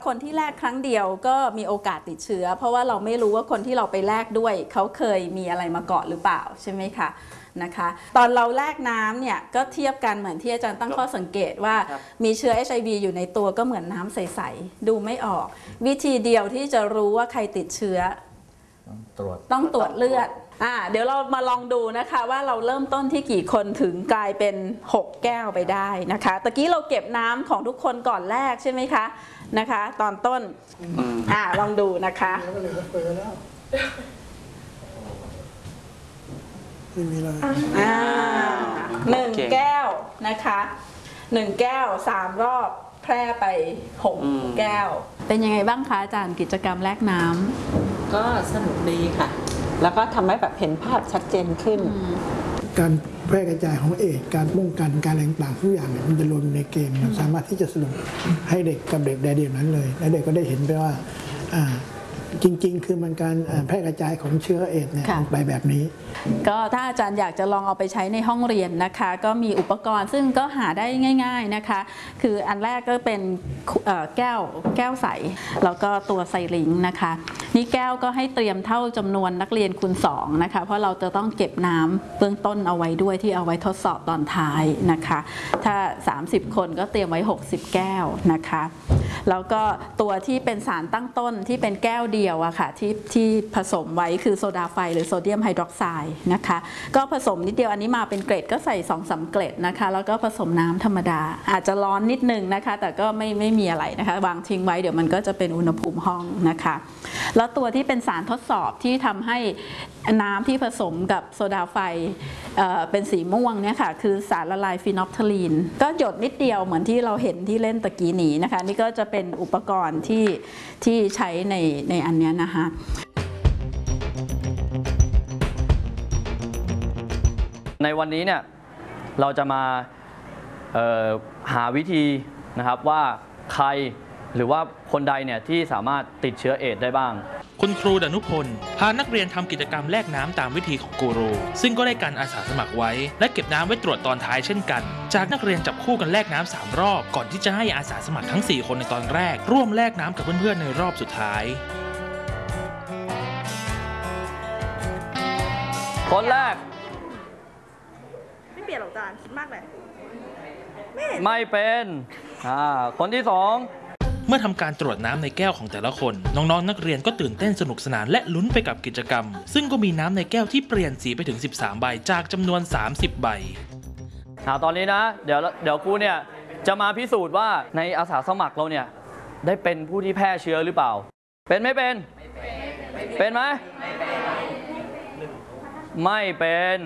คนที่แลกครั้งเดียวก็มีโอกาสติดเชื้อเพราะว่าเราไม่รู้ว่าคนที่เราไปแลกด้วยเขาเคยมีอะไรมาก่อนหรือเปล่าใช่ไหมคะนะคะตอนเราแลกน้ำเนี่ยก็เทียบกันเหมือนที่อาจารย์ตั้งข้อสังเกตว่ามีเชื้อ HIV อยู่ในตัวก็เหมือนน้ำใสๆดูไม่ออกวิธีเดียวที่จะรู้ว่าใครติดเชื้อต้องตรวจเลือดเดี๋ยวเรามาลองดูนะคะว่าเราเริ่มต้นที่กี่คนถึงกลายเป็น6แก้วไปได้นะคะตะกี้เราเก็บน้ำของทุกคนก่อนแรกใช่ไหมคะนะคะตอนต้นลองดูนะคะ1 แก้วนะคะ1 แก้ว3 รอบแพร่ไป6 แก้วเป็นยังไงบ้างคะอาจารย์กิจกรรมแลกน้ำก็สนุกดีค่ะแล้วก็ทำให้แบบเห็นภาพชัดเจนขึ้นการแพร่กระจายของเอดส์การป้องกันการอะไรต่างๆทุกอย่างเนี่ยมันจะรวมในเกมมันสามารถที่จะสรุปให้เด็กกับเด็กได้เดียวนั้นเลยและเด็กก็ได้เห็นไปว่าจริงๆคือมันการแพร่กระจายของเชื้อเอดส์เนี่ยไปแบบนี้ก็ถ้าอาจารย์อยากจะลองเอาไปใช้ในห้องเรียนนะคะก็มีอุปกรณ์ซึ่งก็หาได้ง่ายๆนะคะคืออันแรกก็เป็นแก้วใสแล้วก็ตัวไซริงนะคะนี่แก้วก็ให้เตรียมเท่าจำนวนนักเรียนคูณ2นะคะเพราะเราจะต้องเก็บน้ำเบื้องต้นเอาไว้ด้วยที่เอาไว้ทดสอบตอนท้ายนะคะถ้า30 คนก็เตรียมไว้60 แก้วนะคะแล้วก็ตัวที่เป็นสารตั้งต้นที่เป็นแก้วเดียวอะค่ะที่ผสมไว้คือโซดาไฟหรือโซเดียมไฮดรอกไซด์นะคะก็ผสมนิดเดียวอันนี้มาเป็นเกรดก็ใส่ 2-3 เกรดนะคะแล้วก็ผสมน้ำธรรมดาอาจจะร้อนนิดนึงนะคะแต่ก็ไม่มีอะไรนะคะวางทิ้งไว้เดี๋ยวมันก็จะเป็นอุณหภูมิห้องนะคะแล้วตัวที่เป็นสารทดสอบที่ทำให้น้ำที่ผสมกับโซดาไฟเป็นสีม่วงเนี่ยค่ะคือสารละลายฟีนอลฟทาลีนก็หยดนิดเดียวเหมือนที่เราเห็นที่เล่นตะกี้นี้นะคะนี่ก็จะเป็นอุปกรณ์ที่ใช้ในอันนี้นะคะในวันนี้เนี่ยเราจะมาหาวิธีนะครับว่าใครหรือว่าคนใดเนี่ยที่สามารถติดเชื้อเอดส์ได้บ้างคุณครูดนุพลพานักเรียนทำกิจกรรมแลกน้ำตามวิธีของกูรูซึ่งก็ได้การอาสาสมัครไว้และเก็บน้ำไว้ตรวจตอนท้ายเช่นกันจากนักเรียนจับคู่กันแลกน้ำ3 รอบก่อนที่จะให้อาสาสมัครทั้ง4 คนในตอนแรกร่วมแลกน้ำกับเพื่อนๆในรอบสุดท้ายคนแรกไม่เปลี่ยนหรอกจานคิดมากเลยไม่เป็นคนที่2 เมื่อทำการตรวจน้ำในแก้วของแต่ละคนน้องๆนักเรียนก็ตื่นเต้นสนุกสนานและลุ้นไปกับกิจกรรมซึ่งก็มีน้ำในแก้วที่เปลี่ยนสีไปถึง13 ใบจากจำนวน30 ใบตอนนี้นะเดี๋ยวครูเนี่ยจะมาพิสูจน์ว่าในอาสาสมัครเราเนี่ยได้เป็นผู้ที่แพร่เชื้อหรือเปล่าเป็นไม่เป็นเป็นไหมไม่เป็น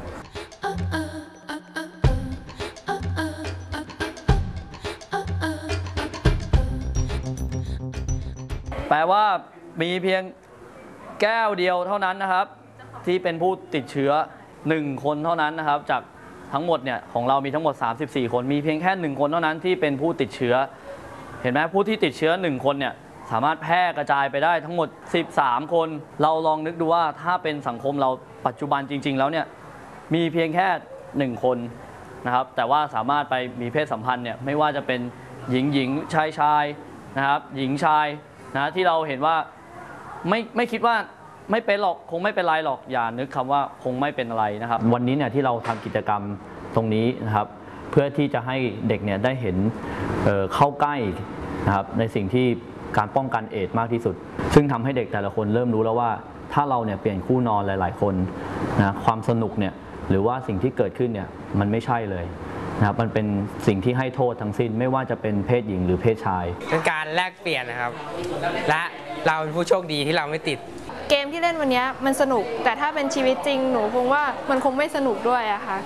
แปลว่ามีเพียงแก้วเดียวเท่านั้นนะครับที่เป็นผู้ติดเชื้อ1 คนเท่านั้นนะครับจากทั้งหมดเนี่ยของเรามีทั้งหมด34 คนมีเพียงแค่1 คนเท่านั้นที่เป็นผู้ติดเชื้อเห็นไหมผู้ที่ติดเชื้อ1 คนเนี่ยสามารถแพร่กระจายไปได้ทั้งหมด13 คนเราลองนึกดูว่าถ้าเป็นสังคมเราปัจจุบันจริงๆแล้วเนี่ยมีเพียงแค่1 คนนะครับแต่ว่าสามารถไปมีเพศสัมพันธ์เนี่ยไม่ว่าจะเป็นหญิงชายนะครับหญิงชายนะที่เราเห็นว่าไม่คิดว่าไม่เป็นหรอกคงไม่เป็นไรหรอกอย่านึกคำว่าคงไม่เป็นอะไรนะครับวันนี้เนี่ยที่เราทำกิจกรรมตรงนี้นะครับเพื่อที่จะให้เด็กเนี่ยได้เห็นเข้าใกล้นะครับในสิ่งที่การป้องกันเอดส์มากที่สุดซึ่งทำให้เด็กแต่ละคนเริ่มรู้แล้วว่าถ้าเราเนี่ยเปลี่ยนคู่นอนหลายๆคนนะความสนุกเนี่ยหรือว่าสิ่งที่เกิดขึ้นเนี่ยมันไม่ใช่เลยนะครับมันเป็นสิ่งที่ให้โทษทั้งสิ้นไม่ว่าจะเป็นเพศหญิงหรือเพศชายเป็นการแลกเปลี่ยนนะครับและเราเป็นผู้โชคดีที่เราไม่ติดเกมที่เล่นวันนี้มันสนุกแต่ถ้าเป็นชีวิตจริงหนูคงว่ามันคงไม่สนุกด้วยอะค่ะ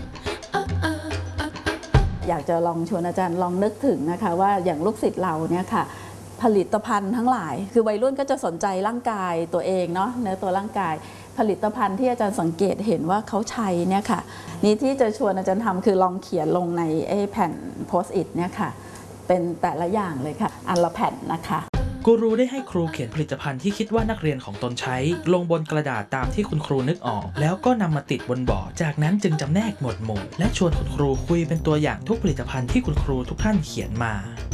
อยากจะลองชวนอาจารย์ลองนึกถึงนะคะว่าอย่างลูกศิษย์เราเนี่ยค่ะผลิตภัณฑ์ทั้งหลายคือวัยรุ่นก็จะสนใจร่างกายตัวเองเนาะเนื้อตัวร่างกายผลิตภัณฑ์ที่อาจารย์สังเกตเห็นว่าเขาใช้เนี่ยค่ะนี่ที่จะชวนอาจารย์ทำคือลองเขียนลงในแผ่นโพสต์อิทเนี่ยค่ะเป็นแต่ละอย่างเลยค่ะอันละแผ่นนะคะกูรูได้ให้ครูเขียนผลิตภัณฑ์ที่คิดว่านักเรียนของตนใช้ลงบนกระดาษตามที่คุณครูนึกออกแล้วก็นำมาติดบนบอร์ดจากนั้นจึงจำแนกหมวดหมู่และชวนคุณครูคุยเป็นตัวอย่างทุกผลิตภัณฑ์ที่คุณครูทุกท่านเขียนมา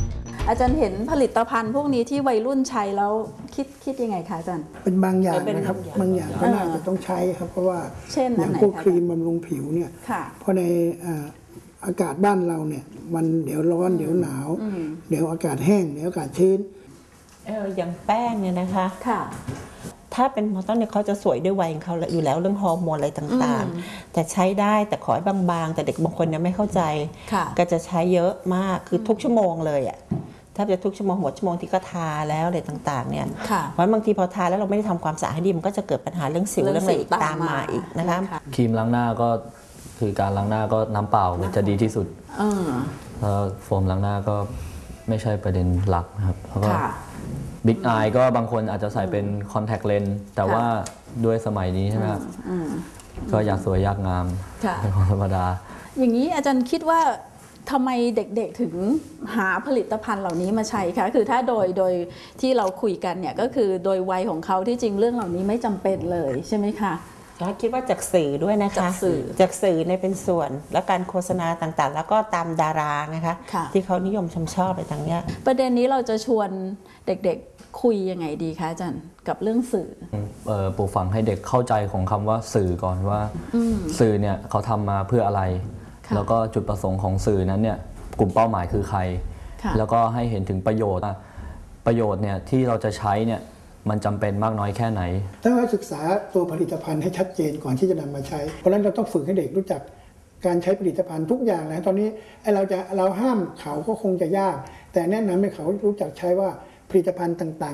อาจารย์เห็นผลิตภัณฑ์พวกนี้ที่วัยรุ่นใช้แล้วคิดยังไงคะอาจารย์เป็นบางอย่างนะครับบางอย่างก็น่าจะต้องใช้ครับเพราะว่าเช่นอย่างอันไหนพวกคะครีมบำรุงผิวเนี่ยค่ะเพราะในอากาศบ้านเราเนี่ยมันเดี๋ยวร้อนเดี๋ยวหนาว เดี๋ยวอากาศแห้งเดี๋ยวอากาศชื้นอย่างแป้งเนี่ยนะคะค่ะถ้าเป็นมอต้นเนี่ยเขาจะสวยด้วยวัยของเขาอยู่แล้วเรื่องฮอร์โมนอะไรต่างๆ แต่ใช้ได้แต่ขอให้บางๆ แต่เด็กบางคนเนี่ยไม่เข้าใจค่ะก็จะใช้เยอะมากคือทุกชั่วโมงเลยอ่ะถ้าจะทุกชั่วโมงหัวชั่วโมงที่ก็ทาแล้วอะไรต่างๆเนี่ยค่ะเพราะบางทีพอทาแล้วเราไม่ได้ทำความสะอาดให้ดีมันก็จะเกิดปัญหาเรื่องสิวเรื่องอะไรอีกตามมาอีกนะคะครีมล้างหน้าก็คือการล้างหน้าก็น้ำเปล่ามันจะดีที่สุด แล้วโฟมล้างหน้าก็ไม่ใช่ประเด็นหลักนะครับแล้วก็ค่ะบิ๊กอายก็บางคนอาจจะใส่เป็นคอนแทคเลนส์แต่ว่าด้วยสมัยนี้ใช่ไหมครับก็อยากสวยอยากงามค่ะเป็นของธรรมดาอย่างนี้อาจารย์คิดว่าทำไมเด็กๆถึงหาผลิตภัณฑ์เหล่านี้มาใช้คะคือถ้าโดยที่เราคุยกันเนี่ยก็คือโดยวัยของเขาที่จริงเรื่องเหล่านี้ไม่จำเป็นเลยใช่ไหมคะก็คิดว่าจากสื่อด้วยนะคะจากสื่อจากสื่อในเป็นส่วนและการโฆษณาต่างๆ แล้วก็ตามดารานะคะค่ะที่เขานิยมชอบอะไรต่างเนี้ยประเด็นนี้เราจะชวนเด็กๆคุยยังไงดีคะอาจารย์กับเรื่องสื่อปลูกฝังให้เด็กเข้าใจของคำว่าสื่อก่อนว่าสื่อเนี่ยเขาทำมาเพื่ออะไรค่ะแล้วก็จุดประสงค์ของสื่อนั้นเนี่ยกลุ่มเป้าหมายคือใครค่ะแล้วก็ให้เห็นถึงประโยชน์เนี่ยที่เราจะใช้เนี่ยมันจำเป็นมากน้อยแค่ไหนต้องศึกษาตัวผลิตภัณฑ์ให้ชัดเจนก่อนที่จะนำมาใช้ เพราะฉะนั้นเราต้องฝึกให้เด็กรู้จักการใช้ผลิตภัณฑ์ทุกอย่างนะตอนนี้เราห้ามเขาก็คงจะยาก แต่แนะนำให้เขารู้จักใช้ว่าผลิตภัณฑ์ต่างๆ